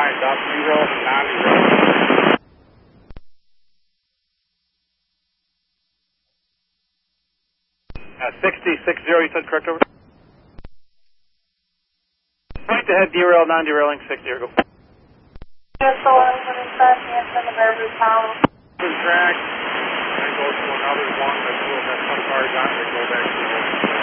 lines up, zero, non-zero. 60, you said correct over? Right ahead, derail, non-derailing, 60, go. So I'm going to start answering the Beverly Town. Track, and go to another one that will have some cars on it, go back to the